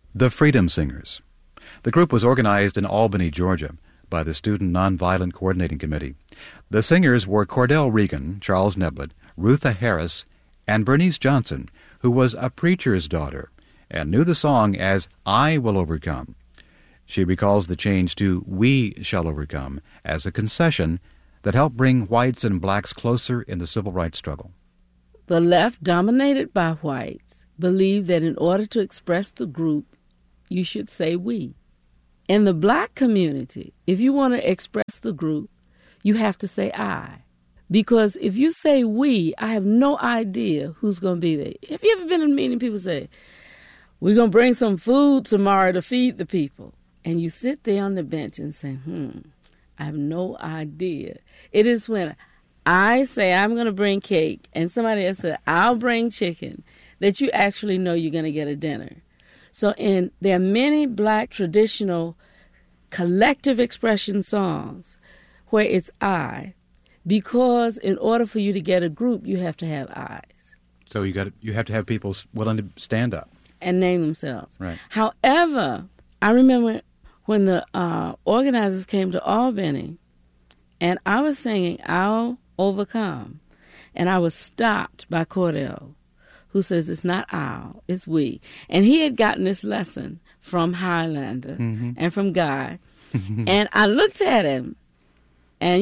The Freedom Singers. The group was organized in Albany, Georgia, by the Student Nonviolent Coordinating Committee. The singers were Cordell Regan, Charles Neblett, Rutha Harris, and Bernice Johnson, who was a preacher's daughter and knew the song as I Will Overcome. She recalls the change to We Shall Overcome as a concession that helped bring whites and blacks closer in the civil rights struggle. The left, dominated by whites, believed that in order to express the group, you should say we. In the black community, if you want to express the group, you have to say I. Because if you say we, I have no idea who's going to be there. Have you ever been in a meeting, people say, we're going to bring some food tomorrow to feed the people. And you sit there on the bench and say, I have no idea. It is when I say I'm going to bring cake and somebody else said, I'll bring chicken, that you actually know you're going to get a dinner. So there are many black traditional collective expression songs where it's I, because in order for you to get a group, you have to have I's. So you have to have people willing to stand up and name themselves. Right. However, I remember when the organizers came to Albany, and I was singing I'll Overcome, and I was stopped by Cordell, who says it's not I'll, it's we. And he had gotten this lesson from Highlander and from Guy. And I looked at him, and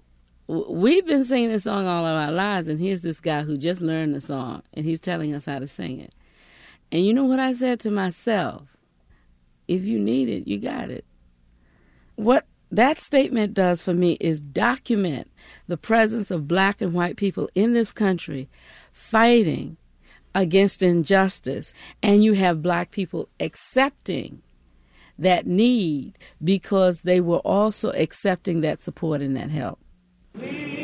we've been singing this song all of our lives, and here's this guy who just learned the song, and he's telling us how to sing it. And you know what I said to myself? If you need it, you got it. What that statement does for me is document the presence of black and white people in this country fighting against injustice, and you have black people accepting that need because they were also accepting that support and that help. We